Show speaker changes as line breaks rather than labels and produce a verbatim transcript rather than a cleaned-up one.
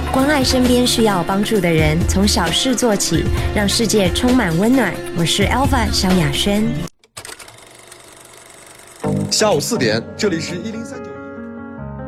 关爱身边需要帮助的人，从小事做起，让世界充满温暖。我是 Alpha 萧亚轩。
下午四点，这里是一零三九。